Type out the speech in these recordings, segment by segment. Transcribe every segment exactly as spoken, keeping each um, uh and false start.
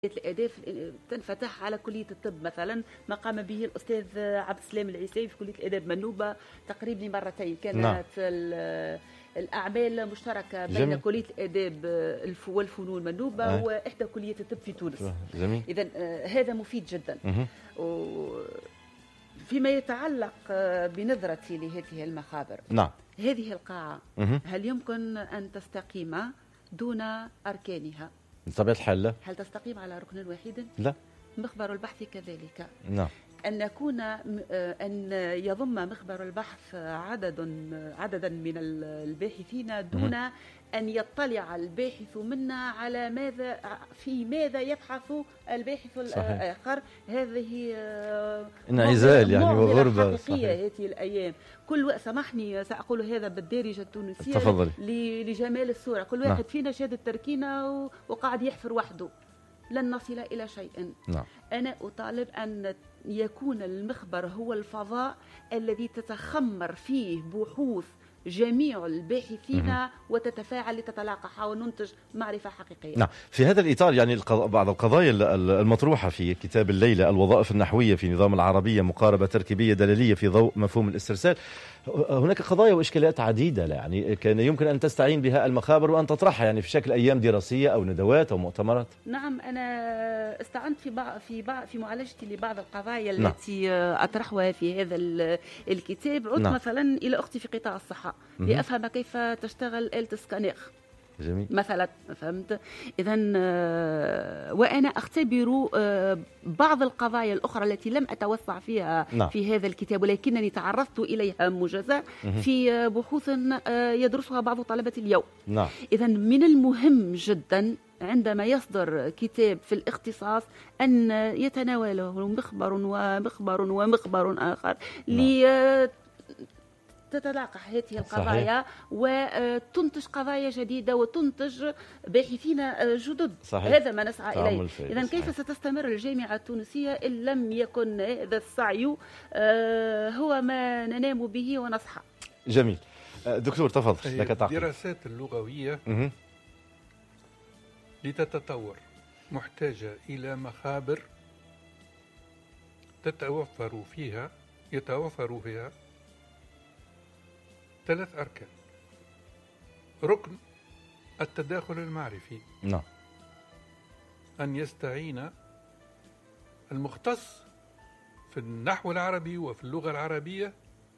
الآداب تنفتح على كلية الطب مثلا، ما قام به الأستاذ عبد السلام العيساوي في كلية الآداب منوبة تقريبا مرتين. كانت نعم. الأعمال مشتركة بين جميل. كلية الآداب والفنون منوبة آه. وإحدى كلية الطب في تونس. إذن هذا مفيد جدا. فيما يتعلق بنظرتي لهذه المخابر، نعم. هذه القاعة مه. هل يمكن أن تستقيم دون أركانها؟ بطبيعة الحال لا. هل تستقيم على ركن واحد؟ لا. مخبر البحث كذلك. نعم. أن يكون أن يضم مخبر البحث عدد عددا من الباحثين دون م- أن يطلع الباحث منا على ماذا في ماذا يبحث الباحث الآخر. هذه انعزال يعني وغربة حقيقية هذه الأيام. كل سامحني سأقول هذا بالدارجة التونسية تفضلي. لجمال الصورة. كل واحد نعم. فينا شاد التركينة وقاعد يحفر وحده، لن نصل إلى شيء. نعم. أنا أطالب أن يكون المخبر هو الفضاء الذي تتخمر فيه بحوث جميع الباحثين م- وتتفاعل لتتلاقح وننتج معرفة حقيقية. نعم. في هذا الإطار يعني بعض القضايا المطروحة في كتاب الليلة، الوظائف النحوية في نظام العربية، مقاربة تركيبية دلالية في ضوء مفهوم الاسترسال. هناك قضايا وإشكاليات عديدة يعني كان يمكن أن تستعين بها المخابر وأن تطرحها يعني في شكل أيام دراسية أو ندوات أو مؤتمرات. نعم، أنا استعنت في بعض في بعض في معالجتي لبعض القضايا نعم. التي أطرحها في هذا الكتاب. عدت نعم. مثلا إلى أختي في قطاع الصحة لأفهم كيف تشتغل آلة السكانير جميل. مثلا، فهمت؟ إذن وأنا أختبر بعض القضايا الأخرى التي لم أتوسع فيها نعم. في هذا الكتاب، ولكنني تعرضت إليها موجزة في بحوث يدرسها بعض طلبة اليوم. نعم. إذن من المهم جدا عندما يصدر كتاب في الاختصاص أن يتناوله مخبر ومخبر ومخبر آخر نعم. لي تتلاقح هذه القضايا صحيح. وتنتج قضايا جديدة وتنتج باحثين جدد. صحيح. هذا ما نسعى إليه. إذن كيف ستستمر الجامعة التونسية إن لم يكن هذا السعي هو ما ننام به ونصحى؟ جميل. دكتور تفضل لك تعقيب. الدراسات اللغوية لتتطور محتاجة إلى مخابر تتوفر فيها يتوفر فيها ثلاث أركان. ركن التداخل المعرفي، نعم. أن يستعين المختص في النحو العربي وفي اللغة العربية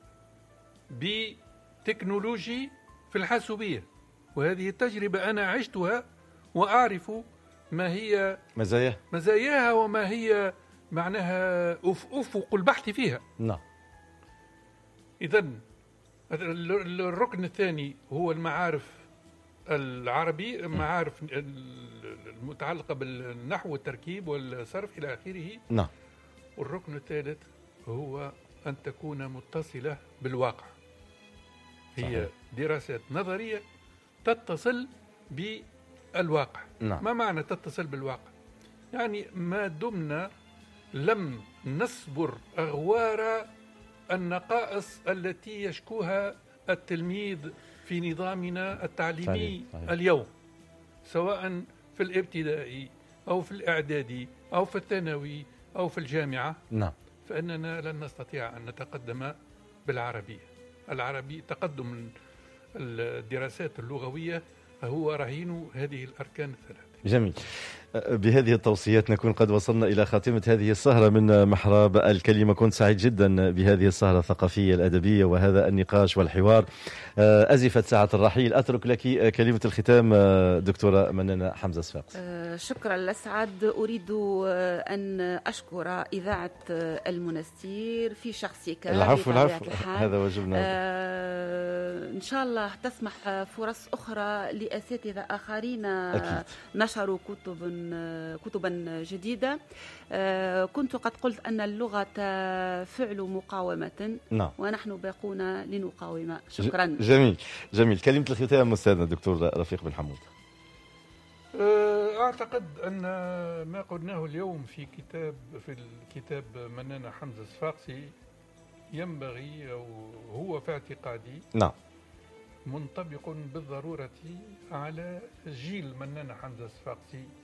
بتكنولوجي في الحاسوبية، وهذه التجربة أنا عشتها وأعرف ما هي مزايا مزاياها وما هي معناها أفق البحث فيها. نعم. إذن الركن الثاني هو المعارف العربي، المعارف المتعلقة بالنحو والتركيب والصرف إلى آخره. نعم. والركن الثالث هو أن تكون متصلة بالواقع. هي صحيح. دراسات نظرية تتصل بالواقع. نعم. ما معنى تتصل بالواقع؟ يعني ما دمنا لم نصبر أغوار النقائص التي يشكوها التلميذ في نظامنا التعليمي صحيح. اليوم، سواء في الابتدائي أو في الإعدادي أو في الثانوي أو في الجامعة. نعم. فإننا لن نستطيع أن نتقدم بالعربية. العربي تقدم الدراسات اللغوية هو رهين هذه الأركان الثلاثة. جميل. بهذه التوصيات نكون قد وصلنا إلى خاتمة هذه السهرة من محراب الكلمة. كنت سعيد جدا بهذه السهرة الثقافية الأدبية وهذا النقاش والحوار. أزفت ساعة الرحيل، أترك لك كلمة الختام دكتورة منانة حمزة صفاقسي. شكرا لسعد. أريد أن أشكر إذاعة المنستير في شخصك. العفو العفو، هذا واجبنا. إن شاء الله تسمح فرص أخرى لأساتذة آخرين أكيد. نشروا كتب كتبا جديدة. كنت قد قلت أن اللغة فعل مقاومة. نعم. ونحن باقون لنقاوم. شكرا. جميل جميل. كلمة الختام أستاذنا الدكتور رفيق بن حمود. أعتقد أن ما قلناه اليوم في كتاب في الكتاب منانة حمزة صفاقسي ينبغي أو هو في اعتقادي نعم منطبق بالضرورة على جيل منانة حمزة صفاقسي